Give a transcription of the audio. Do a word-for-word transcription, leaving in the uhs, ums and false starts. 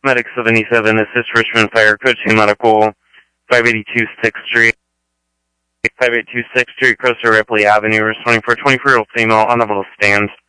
Medic seventy-seven, assist Richmond Fire, Coaching Medical, five eighty-two sixth Street. five eighty-two sixth Street, Cressor Ripley Avenue, responding for a twenty-four-year-old female unable to stand.